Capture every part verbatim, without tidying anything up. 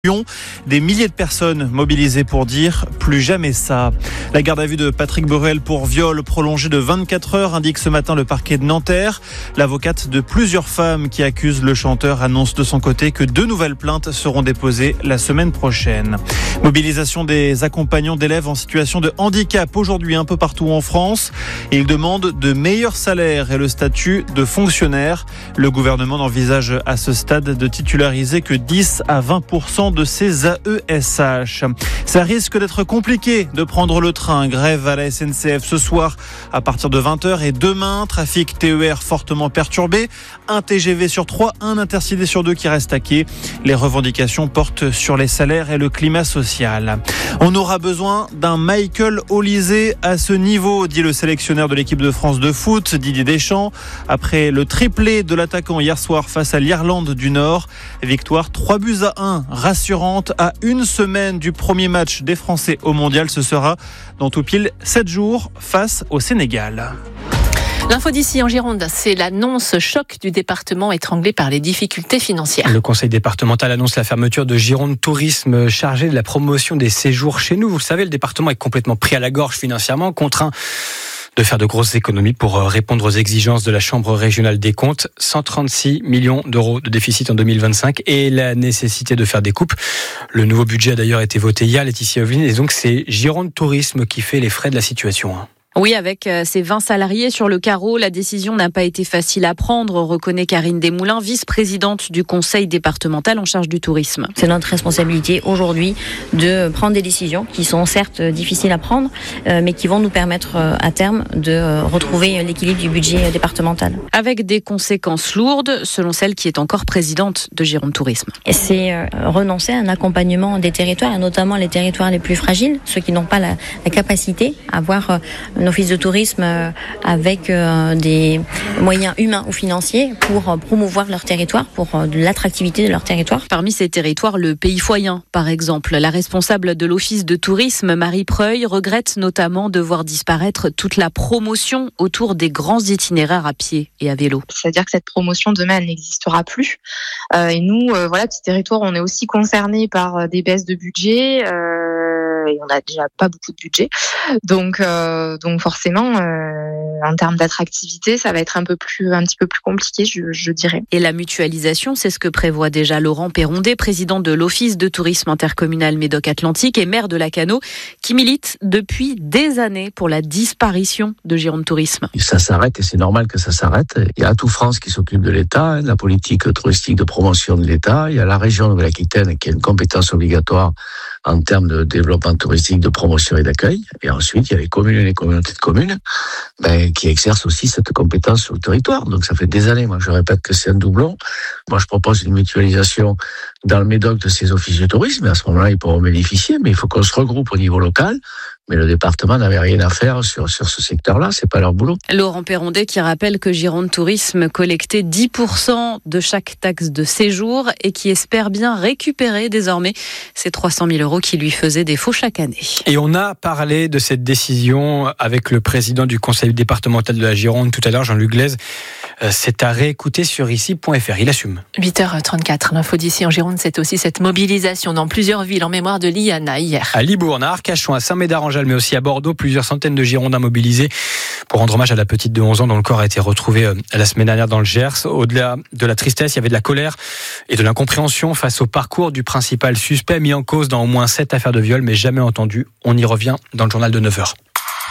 Lyon, des milliers de personnes mobilisées pour dire plus jamais ça. La garde à vue de Patrick Borel pour viol prolongé de vingt-quatre heures, indique ce matin le parquet de Nanterre. L'avocate de plusieurs femmes qui accusent le chanteur annonce de son côté que deux nouvelles plaintes seront déposées la semaine prochaine. Mobilisation des accompagnants d'élèves en situation de handicap aujourd'hui un peu partout en France. Ils demandent de meilleurs salaires et le statut de fonctionnaire. Le gouvernement n'envisage à ce stade de titulariser que dix à vingt pour cent de ces A E S H. Ça risque d'être compliqué de prendre le train. Grève à la S N C F ce soir à partir de vingt heures et demain, trafic T E R fortement perturbé. Un T G V sur trois, un intercité sur deux qui reste à quai. Les revendications portent sur les salaires et le climat social. On aura besoin d'un Michael Olise à ce niveau, dit le sélectionneur de l'équipe de France de foot, Didier Deschamps. Après le triplé de l'attaquant hier soir face à l'Irlande du Nord, victoire trois buts à un, rassurante à une semaine du premier match des Français au Mondial. Ce sera dans tout pile sept jours face au Sénégal. L'info d'ici en Gironde, c'est l'annonce choc du département étranglé par les difficultés financières. Le conseil départemental annonce la fermeture de Gironde Tourisme, chargé de la promotion des séjours chez nous. Vous le savez, le département est complètement pris à la gorge financièrement, contraint de faire de grosses économies pour répondre aux exigences de la Chambre régionale des comptes. cent trente-six millions d'euros de déficit en deux mille vingt-cinq et la nécessité de faire des coupes. Le nouveau budget a d'ailleurs été voté hier, Laetitia Oveline, et donc c'est Gironde Tourisme qui fait les frais de la situation. Oui, avec ses vingt salariés sur le carreau, la décision n'a pas été facile à prendre, reconnaît Karine Desmoulins, vice-présidente du conseil départemental en charge du tourisme. C'est notre responsabilité aujourd'hui de prendre des décisions qui sont certes difficiles à prendre, mais qui vont nous permettre à terme de retrouver l'équilibre du budget départemental. Avec des conséquences lourdes, selon celle qui est encore présidente de Gironde Tourisme. Et c'est renoncer à un accompagnement des territoires, et notamment les territoires les plus fragiles, ceux qui n'ont pas la, la capacité à avoir un office de tourisme avec des moyens humains ou financiers pour promouvoir leur territoire, pour de l'attractivité de leur territoire. Parmi ces territoires, le Pays Foyen, par exemple. La responsable de l'office de tourisme, Marie Preuil, regrette notamment de voir disparaître toute la promotion autour des grands itinéraires à pied et à vélo. C'est-à-dire que cette promotion, demain, elle n'existera plus. Euh, et nous, euh, voilà, petit territoire, on est aussi concernés par des baisses de budget. Euh, et on n'a déjà pas beaucoup de budget. Donc, euh, donc forcément, euh, en termes d'attractivité, ça va être un peu plus, un petit peu plus compliqué, je, je dirais. Et la mutualisation, c'est ce que prévoit déjà Laurent Perrondet, président de l'Office de tourisme intercommunal Médoc-Atlantique et maire de Lacanau, qui milite depuis des années pour la disparition de Gironde Tourisme. Ça s'arrête et c'est normal que ça s'arrête. Il y a Atout France qui s'occupe de l'État, de la politique touristique de promotion de l'État. Il y a la région de l'Aquitaine qui a une compétence obligatoire en termes de développement touristique, de promotion et d'accueil. Et ensuite, il y a les communes et les communautés de communes ben, qui exercent aussi cette compétence sur le territoire. Donc ça fait des années, moi je répète que c'est un doublon. Moi je propose une mutualisation dans le Médoc de ces offices de tourisme. Et à ce moment-là, ils pourront bénéficier, mais il faut qu'on se regroupe au niveau local. Mais le département n'avait rien à faire sur, sur ce secteur-là, c'est pas leur boulot. Laurent Perrondet qui rappelle que Gironde Tourisme collectait dix pour cent de chaque taxe de séjour et qui espère bien récupérer désormais ces trois cent mille euros qui lui faisaient défaut chaque année. Et on a parlé de cette décision avec le président du conseil départemental de la Gironde tout à l'heure, Jean-Luc Glaise. C'est à réécouter sur ici point f r. Il assume. huit heures trente-quatre, l'info d'ici en Gironde, c'est aussi cette mobilisation dans plusieurs villes en mémoire de Liana hier. À Libourne, à Arcachon, à Saint-Médard-en-Jalles, mais aussi à Bordeaux, plusieurs centaines de Girondins mobilisés pour rendre hommage à la petite de onze ans dont le corps a été retrouvé la semaine dernière dans le Gers. Au-delà de la tristesse, il y avait de la colère et de l'incompréhension face au parcours du principal suspect mis en cause dans au moins sept affaires de viol, mais jamais entendu. On y revient dans le journal de neuf heures.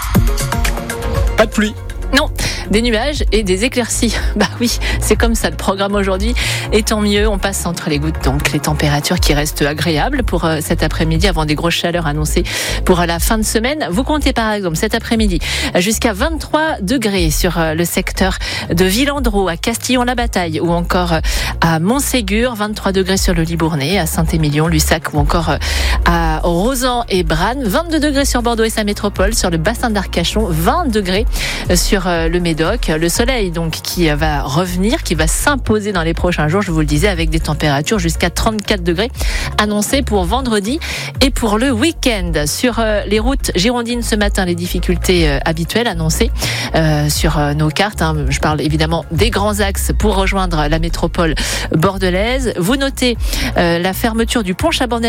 Pas de pluie. Non, des nuages et des éclaircies. Bah oui, c'est comme ça le programme aujourd'hui. Et tant mieux, on passe entre les gouttes. Donc les températures qui restent agréables pour euh, cet après-midi avant des grosses chaleurs annoncées pour euh, la fin de semaine. Vous comptez par exemple cet après-midi jusqu'à vingt-trois degrés sur euh, le secteur de Villandreau, à Castillon-la-Bataille ou encore euh, à Montségur. vingt-trois degrés sur le Libournais, à Saint-Émilion, Lussac ou encore euh, à Rozan et Branne. vingt-deux degrés sur Bordeaux et sa métropole, sur le bassin d'Arcachon. vingt degrés sur le Médoc. Médoc. Le soleil donc qui va revenir, qui va s'imposer dans les prochains jours, je vous le disais, avec des températures jusqu'à trente-quatre degrés annoncées pour vendredi et pour le week-end. Sur euh, les routes girondines ce matin, les difficultés euh, habituelles annoncées euh, sur euh, nos cartes. Hein. Je parle évidemment des grands axes pour rejoindre la métropole bordelaise. Vous notez euh, la fermeture du pont Chabanel